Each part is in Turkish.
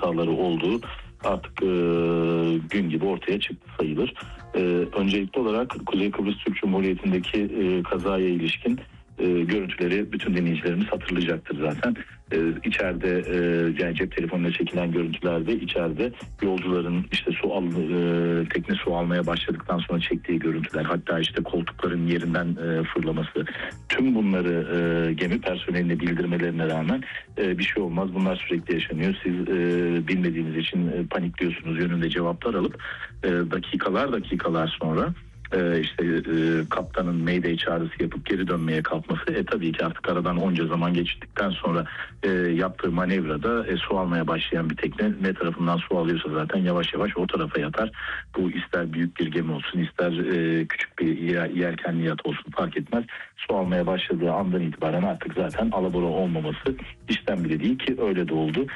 hataları olduğu artık gün gibi ortaya çıktı sayılır. Öncelikli olarak Kuzey Kıbrıs Türk Cumhuriyeti'ndeki kazaya ilişkin görüntüleri bütün dinleyicilerimiz hatırlayacaktır zaten. İçeride yani cep telefonuyla çekilen görüntülerde içeride yolcuların işte tekne su almaya başladıktan sonra çektiği görüntüler, hatta işte koltukların yerinden fırlaması, tüm bunları gemi personeline bildirmelerine rağmen bir şey olmaz, bunlar sürekli yaşanıyor, siz bilmediğiniz için panikliyorsunuz yönünde cevaplar alıp dakikalar sonra kaptanın Mayday çağrısı yapıp geri dönmeye kalkması, tabii ki artık aradan onca zaman geçtikten sonra yaptığı manevrada su almaya başlayan bir tekne ne tarafından su alıyorsa zaten yavaş yavaş o tarafa yatar. Bu ister büyük bir gemi olsun, ister küçük bir yelkenli yat olsun, fark etmez. Su almaya başladığı andan itibaren artık zaten alabora olmaması işten bile değil ki öyle de oldu.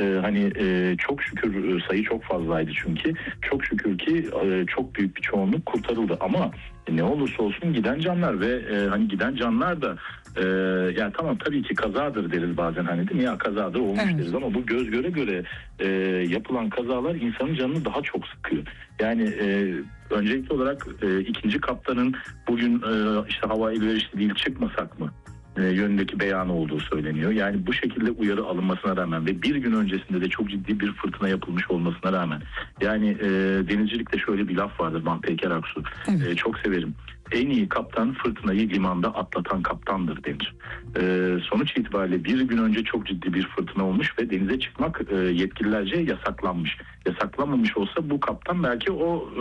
Çok şükür sayı çok fazlaydı çünkü. Çok şükür ki çok büyük bir çoğunluk kurtarıldı ama ne olursa olsun giden canlar ve giden canlar da yani tamam, tabii ki kazadır deriz bazen, değil mi, ya kazadır olmuş deriz, ama bu göz göre göre yapılan kazalar insanın canını daha çok sıkıyor. Yani öncelikli olarak ikinci kaptanın bugün işte hava elverişli değil, çıkmasak mı yönündeki beyanı olduğu söyleniyor. Yani bu şekilde uyarı alınmasına rağmen ve bir gün öncesinde de çok ciddi bir fırtına yapılmış olmasına rağmen, yani denizcilikte şöyle bir laf vardır, ben Peker Aksu çok severim. En iyi kaptan fırtınayı limanda atlatan kaptandır denir. Sonuç itibariyle bir gün önce çok ciddi bir fırtına olmuş ve denize çıkmak yetkililerce yasaklanmış. Yasaklanmamış olsa bu kaptan belki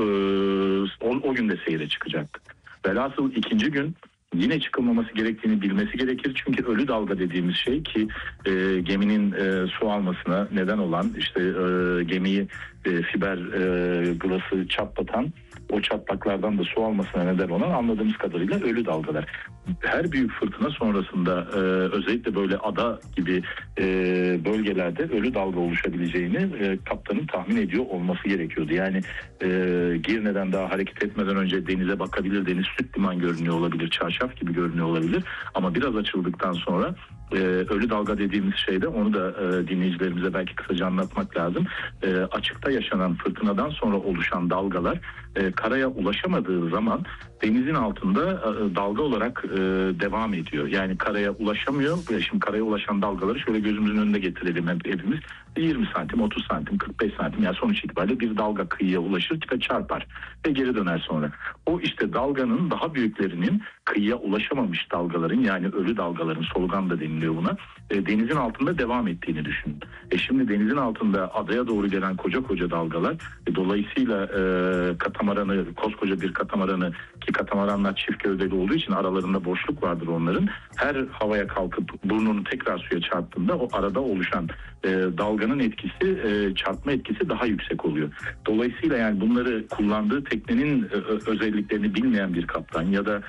o gün de seyre çıkacaktı. Velhasıl ikinci gün yine çıkılmaması gerektiğini bilmesi gerekir. Çünkü ölü dalga dediğimiz şey ki geminin su almasına neden olan, gemiyi fiber glası çatlatan, o çatlaklardan da su almasına neden olan, anladığımız kadarıyla ölü dalgalar. Her büyük fırtına sonrasında özellikle böyle ada gibi bölgelerde ölü dalga oluşabileceğini kaptanın tahmin ediyor olması gerekiyordu. Yani Girne'den daha hareket etmeden önce denize bakabilir, deniz süt liman görünüyor olabilir, çarşaf gibi görünüyor olabilir, ama biraz açıldıktan sonra ölü dalga dediğimiz şeyde, onu da dinleyicilerimize belki kısaca anlatmak lazım. Açıkta yaşanan fırtınadan sonra oluşan dalgalar karaya ulaşamadığı zaman denizin altında dalga olarak devam ediyor. Yani karaya ulaşamıyor. Şimdi karaya ulaşan dalgaları şöyle gözümüzün önünde getirelim hepimiz. 20 santim, 30 santim, 45 santim, yani sonuç itibariyle bir dalga kıyıya ulaşır ve çarpar ve geri döner sonra. O işte dalganın daha büyüklerinin, kıyıya ulaşamamış dalgaların, yani ölü dalgaların, solugan da deniliyor buna, denizin altında devam ettiğini düşünün. Şimdi denizin altında adaya doğru gelen koca koca dalgalar, dolayısıyla katamaranı, koskoca bir katamaranı, ki katamaranlar çift gövdeli olduğu için aralarında boşluk vardır onların, her havaya kalkıp burnunu tekrar suya çarptığında o arada oluşan dalganın etkisi, çarpma etkisi daha yüksek oluyor. Dolayısıyla yani bunları kullandığı teknenin özelliklerini bilmeyen bir kaptan ya da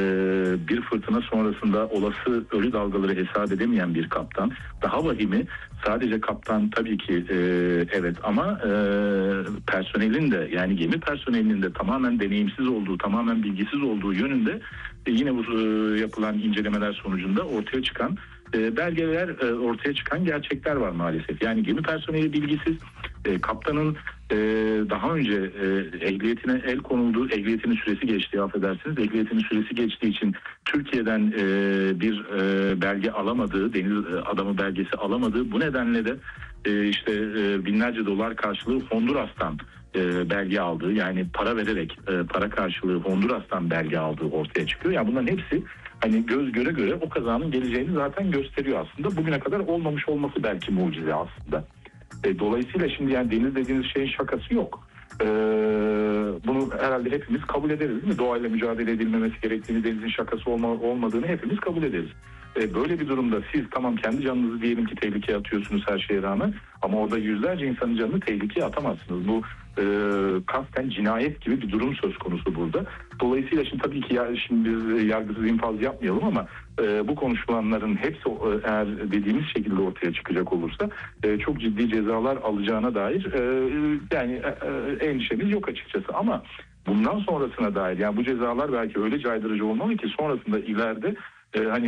bir fırtına sonrasında olası ölü dalgaları hesap edemeyen bir kaptan, daha vahimi sadece kaptan tabii ki evet, ama personelin de, yani gemi personelinin de tamamen deneyimsiz olduğu, tamamen bilgisiz olduğu yönünde yine bu yapılan incelemeler sonucunda ortaya çıkan belgeler, ortaya çıkan gerçekler var maalesef. Yani gemi personeli bilgisiz, kaptanın daha önce ehliyetine el konuldu, ehliyetinin süresi geçti, affedersiniz, ehliyetinin süresi geçtiği için Türkiye'den bir belge alamadığı, deniz adamı belgesi alamadığı, bu nedenle de binlerce dolar karşılığı Honduras'tan belge aldığı, yani para vererek para karşılığı Honduras'tan belge aldığı ortaya çıkıyor. Yani bunların hepsi göz göre göre o kazanın geleceğini zaten gösteriyor aslında. Bugüne kadar olmamış olması belki mucize aslında. Dolayısıyla şimdi yani deniz dediğiniz şeyin şakası yok. Bunu herhalde hepimiz kabul ederiz, değil mi? Doğayla mücadele edilmemesi gerektiğini, denizin şakası olmadığını hepimiz kabul ederiz. Böyle bir durumda siz tamam kendi canınızı diyelim ki tehlikeye atıyorsunuz her şeye rağmen, ama orada yüzlerce insanın canını tehlikeye atamazsınız. Bu kasten cinayet gibi bir durum söz konusu burada. Dolayısıyla şimdi tabii ki şimdi biz yargısız infaz yapmayalım, ama bu konuşulanların hepsi eğer dediğimiz şekilde ortaya çıkacak olursa çok ciddi cezalar alacağına dair endişemiz yok açıkçası. Ama bundan sonrasına dair, yani bu cezalar belki öyle caydırıcı olmalı ki sonrasında ileride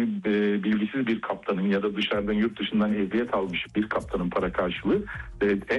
bilgisiz bir kaptanın ya da dışarıdan, yurt dışından ehliyet almış bir kaptanın para karşılığı